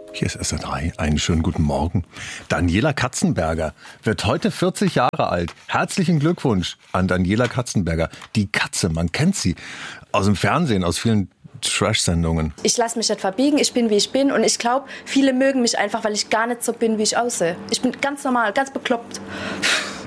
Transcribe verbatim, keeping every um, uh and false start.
Hier ist S R drei. Einen schönen guten Morgen. Daniela Katzenberger wird heute vierzig Jahre alt. Herzlichen Glückwunsch an Daniela Katzenberger. Die Katze, man kennt sie aus dem Fernsehen, aus vielen Trash-Sendungen. Ich lasse mich nicht verbiegen, ich bin, wie ich bin. Und ich glaube, viele mögen mich einfach, weil ich gar nicht so bin, wie ich aussehe. Ich bin ganz normal, ganz bekloppt.